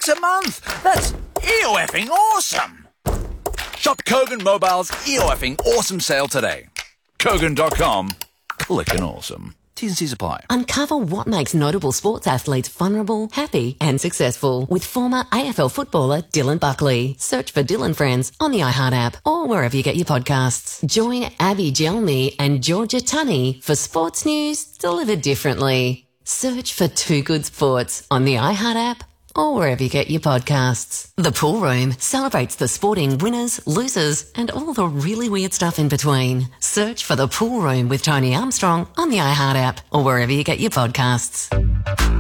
$6 a month. That's EOFing awesome. Shop Kogan Mobile's EOFing awesome sale today. Kogan.com. Clickin' awesome. T's and C's apply. Uncover what makes notable sports athletes vulnerable, happy and successful with former AFL footballer Dylan Buckley. Search for Dylan Friends on the iHeart app or wherever you get your podcasts. Join Abby Gelmy and Georgia Tunney for sports news delivered differently. Search for Too Good Sports on the iHeart app or wherever you get your podcasts. The Pool Room celebrates the sporting winners, losers, and all the really weird stuff in between. Search for The Pool Room with Tony Armstrong on the iHeart app or wherever you get your podcasts.